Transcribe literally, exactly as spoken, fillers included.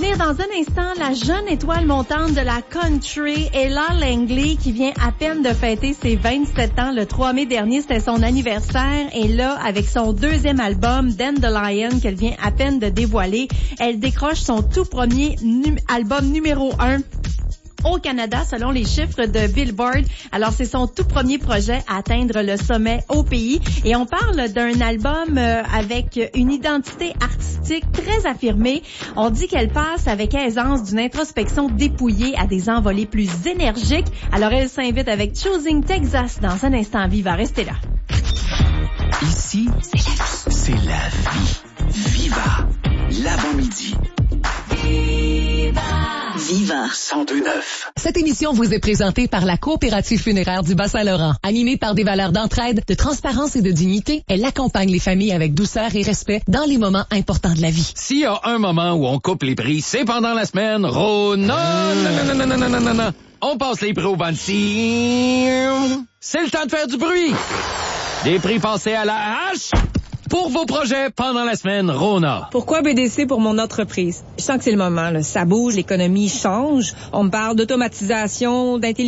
accueillir dans un instant la jeune étoile montante de la country, Ella Langley, qui vient à peine de fêter ses vingt-sept ans. Le trois mai dernier, c'était son anniversaire. Et là, avec son deuxième album, Dandelion, qu'elle vient à peine de dévoiler, elle décroche son tout premier nu- album numéro un au Canada, selon les chiffres de Billboard. Alors, c'est son tout premier projet à atteindre le sommet au pays. Et on parle d'un album euh, avec une identité artistique très affirmée. On dit qu'elle passe avec aisance d'une introspection dépouillée à des envolées plus énergiques. Alors, elle s'invite avec Choosing Texas dans un instant. Viva, restez là. Ici, c'est la vie. C'est la vie. Viva, l'avant-midi. Viva! Viva cent deux neuf. Cette émission vous est présentée par la Coopérative funéraire du Bas-Saint-Laurent. Animée par des valeurs d'entraide, de transparence et de dignité, elle accompagne les familles avec douceur et respect dans les moments importants de la vie. S'il y a un moment où on coupe les prix, c'est pendant la semaine. Ro, non, non, non, non, non, non, non, non, non. On passe les prix au banci. C'est le temps de faire du bruit. Des prix passés à la hache. Pour vos projets pendant la semaine, Rona. Pourquoi B D C pour mon entreprise? Je sens que c'est le moment, là. Ça bouge, l'économie change. On me parle d'automatisation, d'intelligence